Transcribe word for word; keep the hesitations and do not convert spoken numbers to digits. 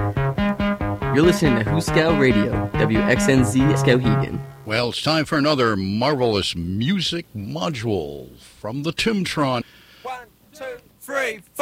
You're listening to Hooskow Radio, W X N Z Skowhegan. Well, it's time for another marvelous music module from the Timtron. One, two, three, four.